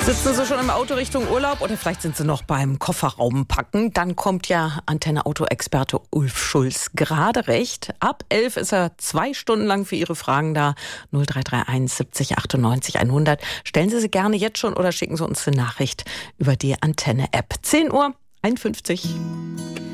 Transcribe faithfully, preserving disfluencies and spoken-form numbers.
Sitzen Sie schon im Auto Richtung Urlaub oder vielleicht sind Sie noch beim Kofferraum packen? Dann kommt ja Antenne-Auto-Experte Ulf Schulz gerade recht. Ab elf ist er zwei Stunden lang für Ihre Fragen da. null drei drei eins siebzig achtundneunzig hundert. Stellen Sie sie gerne jetzt schon oder schicken Sie uns eine Nachricht über die Antenne-App. zehn Uhr einundfünfzig.